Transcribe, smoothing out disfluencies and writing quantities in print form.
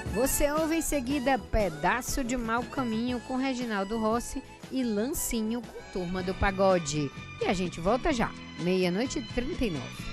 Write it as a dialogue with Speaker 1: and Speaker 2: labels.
Speaker 1: Você ouve em seguida Pedaço de Mau Caminho com Reginaldo Rossi e Lancinho com Turma do Pagode. E a gente volta já, 00:39.